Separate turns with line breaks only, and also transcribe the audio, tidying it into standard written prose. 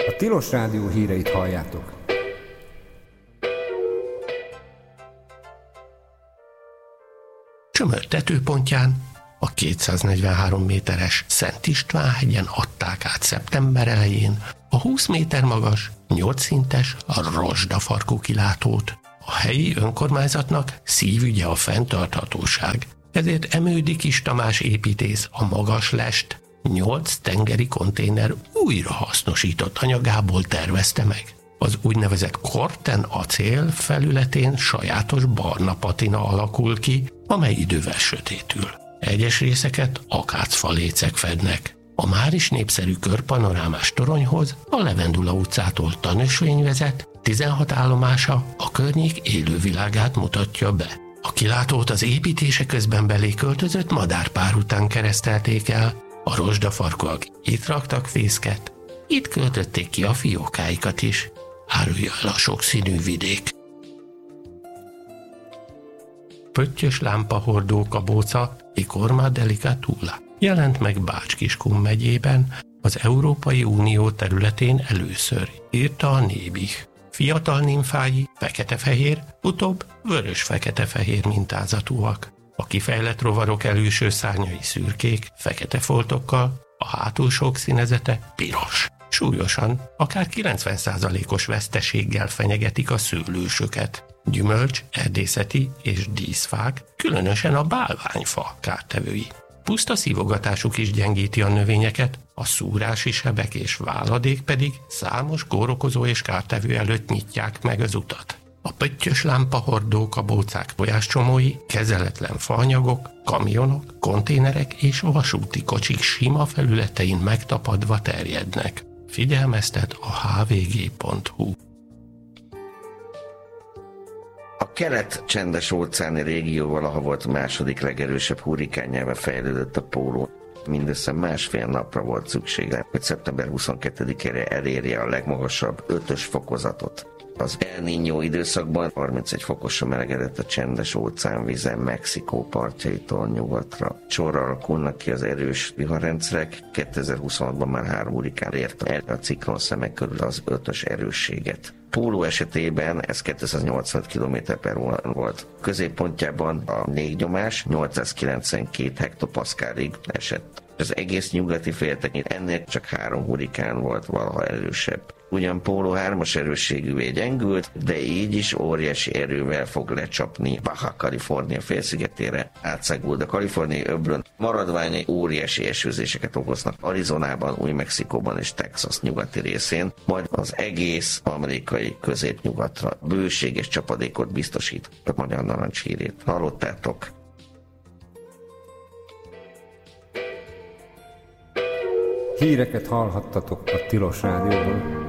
A Tilos Rádió híreit halljátok.
Csömör tetőpontján, a 243 méteres Szent István-hegyen adták át szeptember elején a 20 méter magas, 8 szintes rozsdafarkú kilátót. A helyi önkormányzatnak szívügye a fenntarthatóság, ezért Emődi Kis Tamás építész a magas lest 8 tengeri konténer újrahasznosított anyagából tervezte meg. Az úgynevezett Corten acél felületén sajátos barna patina alakul ki, amely idővel sötétül. Egyes részeket akácfalécek fednek. A már is népszerű körpanorámás toronyhoz a Levendula utcától tanösvény vezet, 16 állomása a környék élővilágát mutatja be. A kilátót az építése közben belé költözött madárpár után keresztelték el, a rozsdafarkúak itt raktak fészket, itt költötték ki a fiókáikat is, árulja el a sokszínű vidék. Pöttyös lámpahordó kabóca i Corma Delicatula jelent meg Bács-Kiskun megyében, az Európai Unió területén először, írta a Nébih. Fiatal nimfái fekete-fehér, utóbb vörös-fekete-fehér mintázatúak. A kifejlett rovarok előső szárnyai szürkék, fekete foltokkal, a hátulsók színezete piros. Súlyosan, akár 90%-os veszteséggel fenyegetik a szőlősöket. Gyümölcs, erdészeti és díszfák, különösen a bálványfa kártevői. Puszta szívogatásuk is gyengíti a növényeket, a szúrási sebek és váladék pedig számos kórokozó és kártevő előtt nyitják meg az utat. A pöttyös lámpahordó kabócák tojáscsomói, kezeletlen faanyagok, kamionok, konténerek és vasúti kocsik sima felületein megtapadva terjednek. Figyelmeztet a hvg.hu.
A kelet-csendes-óceáni régió valaha volt a második legerősebb hurrikánnyává fejlődött a póló. Mindössze másfél napra volt szüksége, hogy szeptember 22-ére elérje a legmagasabb 5-ös fokozatot. Az El Niño időszakban 31 fokosra melegedett a csendes óceán vize Mexikó partjaitól nyugatra. Sorra alakulnak ki az erős viharrendszerek, 2026-ban már 3 hurrikán érte el a ciklonszemek körül az 5-ös erősséget. Póló esetében ez 285 km/h volt. Középpontjában a légnyomás 892 hektopaszkálig esett. Az egész nyugati féltekén ennél csak 3 hurrikán volt valaha erősebb. Ugyan Póló 3-as erősségűvé gyengült, de így is óriási erővel fog lecsapni Baja California félszigetére, átszáguld a kaliforniai öblön, maradványai óriási esőzéseket okoznak Arizonában, Új-Mexikóban és Texas nyugati részén, majd az egész amerikai középnyugatra bőséges csapadékot biztosít. A Magyar Narancs hírét hallottátok.
Híreket hallhattatok a Tilos Rádióban.